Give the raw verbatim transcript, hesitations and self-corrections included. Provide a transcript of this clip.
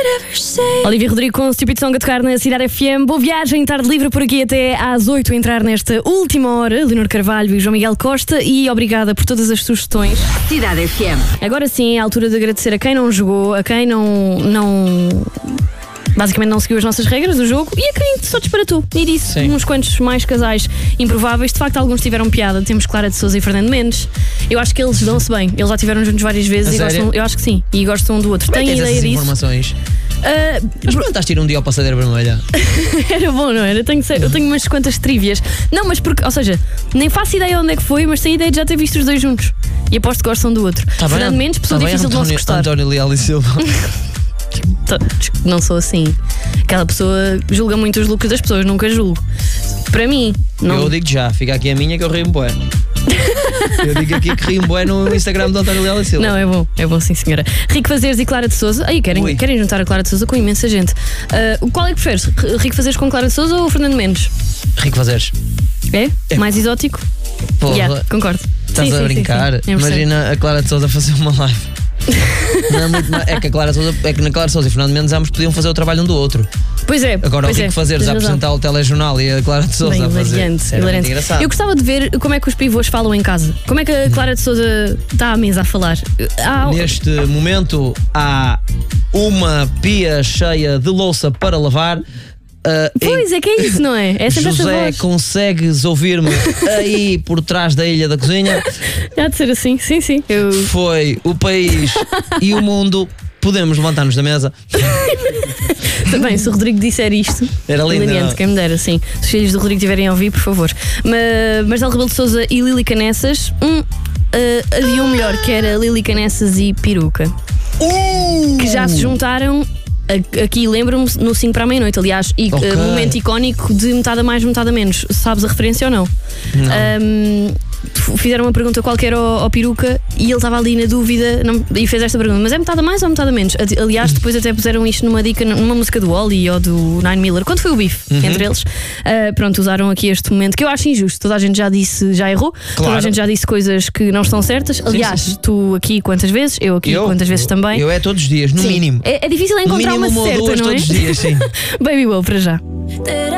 Olivia Rodrigo com Stupid Song a tocar na Cidade F M. Boa viagem, tarde livre por aqui até às oito a entrar nesta última hora. Leonor Carvalho e João Miguel Costa. E obrigada por todas as sugestões. Cidade F M. Agora sim é a altura de agradecer a quem não jogou, a quem não... não... basicamente não seguiu as nossas regras do jogo e a quem só disparatou. E disse Sim. uns quantos mais casais improváveis. De facto, alguns tiveram piada. Temos Clara de Sousa e Fernando Mendes. Eu acho que eles dão-se bem. Eles já estiveram juntos várias vezes a e sério? gostam. Eu acho que sim. E gostam um do outro. Tem Têm ideia essas disso? informações? Uh, mas perguntaste ir um dia ao Passadeira Vermelha? Era bom, não era? Tenho, eu tenho umas quantas trívias. Não, mas porque, ou seja, nem faço ideia onde é que foi, mas tenho ideia de já ter visto os dois juntos. E aposto que gostam do outro. Tá Fernando bem, Mendes, pessoa tá difícil bem, de não se António, gostar. António Leal e Silva. Não sou assim. Aquela pessoa julga muito os looks das pessoas, nunca julgo. Para mim, não. Eu digo já, fica aqui a minha que eu rio um bué. Eu digo aqui que rio um bué no Instagram do António Leal e Silva. Não, é bom, é bom sim senhora. Rico Fazeres e Clara de Sousa. Aí querem, querem juntar a Clara de Sousa com imensa gente. Uh, qual é que preferes? Rico Fazeres com Clara de Sousa ou Fernando Mendes? Rico Fazeres. É? é? Mais exótico? Porra, yeah, concordo. Estás sim, a sim, brincar? Sim, sim. Imagina a Clara de Sousa fazer uma live. Não é, muito, é que a Clara Sousa, é que na Clara Sousa e Fernando Mendes ambos podiam fazer o trabalho um do outro. Pois é. Agora pois o Rico é, Fazeres a apresentar o telejornal e a Clara de Sousa a fazer. Era muito engraçado. Eu gostava de ver como é que os pivôs falam em casa. Como é que a Clara de Sousa está à mesa a falar? Há... Neste momento há uma pia cheia de louça para lavar. Uh, pois é que é isso, não é? É sempre José, essa voz. consegues ouvir-me aí por trás da ilha da cozinha? Há de ser assim, sim, sim. Eu... Foi o país e o mundo. Podemos levantar-nos da mesa. Também, se o Rodrigo disser isto, era lindo. Quem me dera, sim. Se os filhos do Rodrigo tiverem a ouvir, por favor. Mas Marcelo Rebelo de Sousa e Lili Canessas, um, uh, havia um melhor, que era Lili Canessas e Peruca, uh! que já se juntaram. Aqui lembro-me no cinco para a meia-noite, aliás, e okay. momento icónico de metade a mais, metade a menos. Sabes a referência ou não? Não. Um, fizeram uma pergunta qualquer ao, ao Peruca e ele estava ali na dúvida não, e fez esta pergunta: mas é metade a mais ou metade a menos? Aliás, depois até puseram isto numa dica, numa música do Oli ou do Nine Miller, quando foi o bife uhum. entre eles. Uh, pronto, usaram aqui este momento que eu acho injusto. Toda a gente já disse, já errou, claro. Toda a gente já disse coisas que não estão certas. Aliás, sim, sim. tu aqui quantas vezes, eu aqui eu, quantas vezes também. Eu é todos os dias, no sim. mínimo. É, é difícil encontrar no mínimo, uma, uma certa, ou duas, não é? Todos os dias, sim. Baby Wow para já.